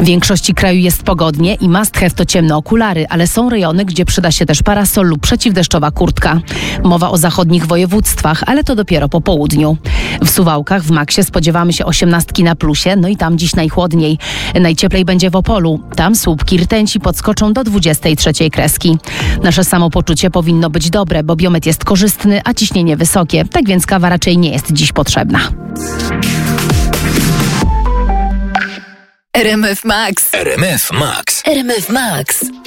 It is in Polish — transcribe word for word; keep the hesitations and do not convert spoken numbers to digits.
W większości kraju jest pogodnie i must have to ciemne okulary, ale są rejony, gdzie przyda się też parasol lub przeciwdeszczowa kurtka. Mowa o zachodnich województwach, ale to dopiero po południu. W Suwałkach, w Maksie spodziewamy się osiemnastki na plusie, no i tam dziś najchłodniej. Najcieplej będzie w Opolu. Tam słupki rtęci podskoczą do dwudziestej trzeciej kreski. Nasze samopoczucie powinno być dobre, bo biometr jest korzystny, a ciśnienie wysokie. Tak więc kawa raczej nie jest dziś potrzebna. R M F Max. R M F Max. R M F Max.